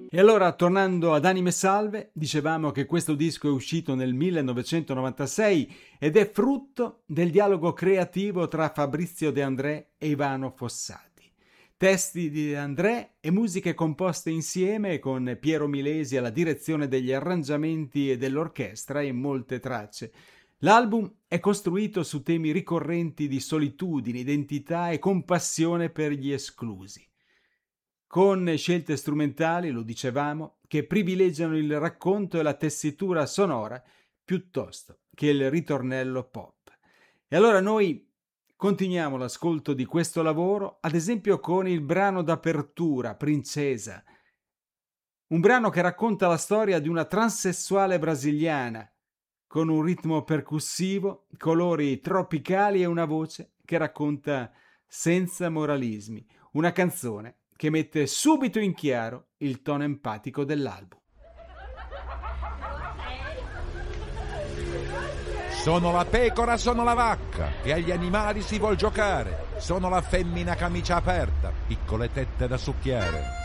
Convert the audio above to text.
E allora, tornando ad Anime Salve, dicevamo che questo disco è uscito nel 1996 ed è frutto del dialogo creativo tra Fabrizio De André e Ivano Fossati. Testi di De André e musiche composte insieme con Piero Milesi alla direzione degli arrangiamenti e dell'orchestra in molte tracce. L'album è costruito su temi ricorrenti di solitudine, identità e compassione per gli esclusi, con scelte strumentali, lo dicevamo, che privilegiano il racconto e la tessitura sonora piuttosto che il ritornello pop. E allora noi continuiamo l'ascolto di questo lavoro, ad esempio con il brano d'apertura, Princesa, un brano che racconta la storia di una transessuale brasiliana, con un ritmo percussivo, colori tropicali e una voce che racconta senza moralismi, una canzone che mette subito in chiaro il tono empatico dell'album. Sono la pecora, sono la vacca, e agli animali si vuol giocare. Sono la femmina camicia aperta, piccole tette da succhiare.